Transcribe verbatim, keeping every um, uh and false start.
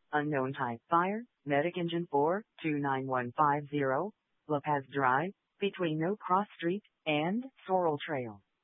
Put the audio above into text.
Unknown type fire, Medic Engine four two nine one five zero, La Paz Drive, between No Cross Street and Sorrel Trail.